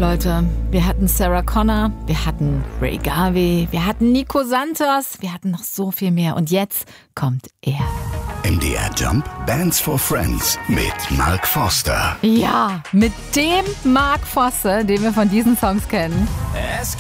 Leute, wir hatten Sarah Connor, wir hatten Ray Garvey, wir hatten Nico Santos, wir hatten noch so viel mehr. Und jetzt kommt er. MDR Jump Bands for Friends mit Mark Forster. Ja, mit dem Mark Forster, den wir von diesen Songs kennen. Es